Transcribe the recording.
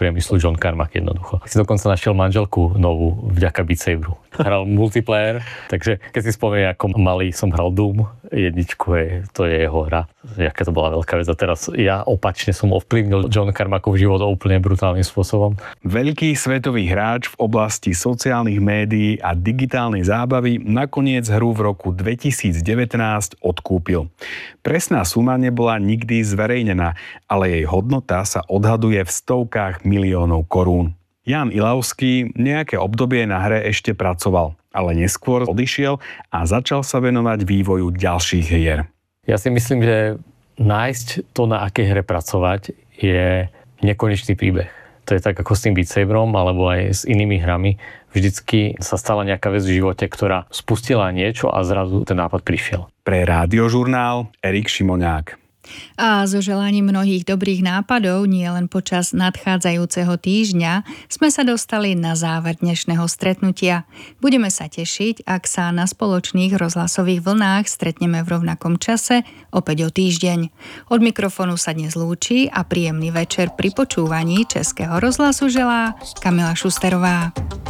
priemyslu John Carmack jednoducho. Si dokonca našiel manželku novú vďaka Beat Saberu. Hral multiplayer, takže keď si spomiem, ako malý som hral Doom, jedničku, to je jeho hra. Jaká to bola veľká vec. A teraz ja opačne som ovplyvnil John Carmackov život úplne brutálnym spôsobom. Veľký svetový hráč v oblasti sociálnych médií a digitálnej zábavy nakoniec hru v roku 2019 odkúpil. Presná suma nebola nikdy zverejnená, ale jej hodnota sa odhaduje v stovkách miliónov korún. Jan Ilavský nejaké obdobie na hre ešte pracoval, ale neskôr odišiel a začal sa venovať vývoju ďalších hier. Ja si myslím, že nájsť to, na akej hre pracovať, je nekonečný príbeh. To je tak ako s tým Beat Saberom, alebo aj s inými hrami. Vždycky sa stala nejaká vec v živote, ktorá spustila niečo a zrazu ten nápad prišiel. Pre Rádiožurnál Erik Šimoňák. A so želaním mnohých dobrých nápadov, nie len počas nadchádzajúceho týždňa, sme sa dostali na záver dnešného stretnutia. Budeme sa tešiť, ak sa na spoločných rozhlasových vlnách stretneme v rovnakom čase opäť o týždeň. Od mikrofónu sa dnes lúči a príjemný večer pri počúvaní Českého rozhlasu želá Kamila Šusterová.